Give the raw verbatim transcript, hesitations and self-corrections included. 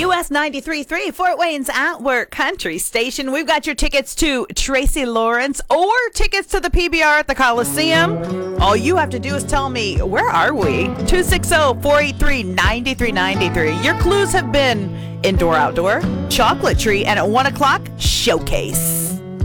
U S ninety-three point three, Fort Wayne's At Work Country Station. We've got your tickets to Tracy Lawrence or tickets to the P B R at the Coliseum. All you have to do is tell me, where are we? two six zero, four eight three, nine three nine three. Your clues have been Indoor Outdoor, Chocolate Tree, and at one o'clock, Showcase.